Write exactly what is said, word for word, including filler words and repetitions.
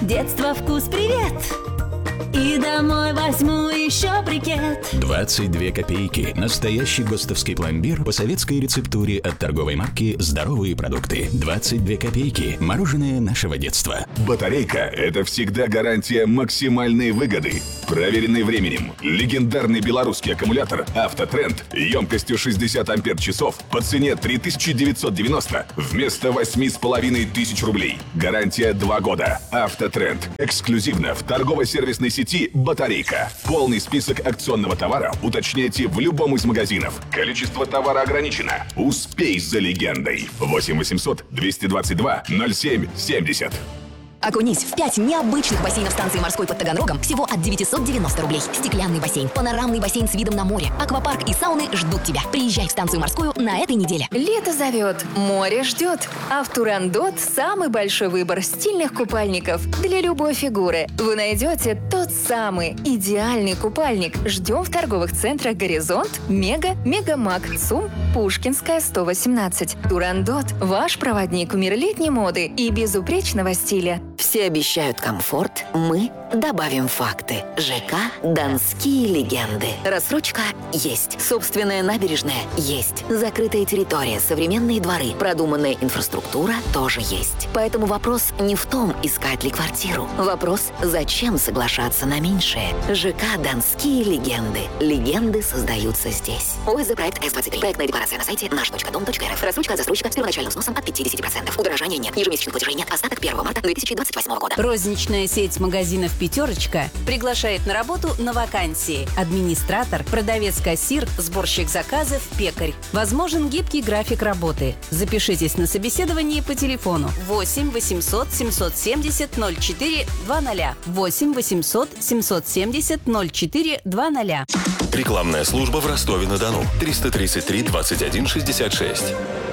детство вкус привет. И домой возьму еще брикет. двадцать две копейки. Настоящий ГОСТовский пломбир по советской рецептуре от торговой марки «Здоровые продукты». двадцать две копейки. Мороженое нашего детства. Батарейка – это всегда гарантия максимальной выгоды. Проверенный временем. Легендарный белорусский аккумулятор «Автотренд» емкостью шестьдесят ампер-часов по цене три тысячи девятьсот девяносто вместо восемь с половиной тысяч рублей. Гарантия два года. «Автотренд». Эксклюзивно в торгово-сервисной сети «Батарейка». Полный список акционного товара уточняйте в любом из магазинов. Количество товара ограничено. Успей за легендой. восемь восемьсот двести двадцать два ноль семь семьдесят. Окунись в пять необычных бассейнов станции морской под Таганрогом всего от девятисот девяносто рублей. Стеклянный бассейн, панорамный бассейн с видом на море, аквапарк и сауны ждут тебя. Приезжай в станцию морскую на этой неделе. Лето зовет, море ждет. А в Турандот самый большой выбор стильных купальников для любой фигуры. Вы найдете тот самый идеальный купальник. Ждем в торговых центрах «Горизонт», «Мега», «Мегамаг», «ЦУМ», Пушкинская, сто восемнадцать. Турандот – ваш проводник в мир летней моды и безупречного стиля. Все обещают комфорт, мы добавим факты. ЖК «Донские легенды». Рассрочка есть. Собственная набережная есть. Закрытая территория, современные дворы, продуманная инфраструктура тоже есть. Поэтому вопрос не в том, искать ли квартиру. Вопрос, зачем соглашаться на меньшее. ЖК «Донские легенды». Легенды создаются здесь. ОСЗ проект эс двадцать три. Проектная декларация на сайте наш точка дом точка рф. Рассрочка от застройщика с первоначальным сносом от пятьдесят процентов. Удорожания нет. Ежемесячных платежей нет. Остаток первого марта две тысячи двадцать восьмого года. Розничная сеть магазинов «Пятерочка» приглашает на работу на вакансии. Администратор, продавец-кассир, сборщик заказов, пекарь. Возможен гибкий график работы. Запишитесь на собеседование по телефону восемь восемьсот семьсот семьдесят ноль четыре двадцать. восемь восемьсот семьсот семьдесят ноль четыре двадцать. Рекламная служба в Ростове-на-Дону. триста тридцать три двадцать один шестьдесят шесть.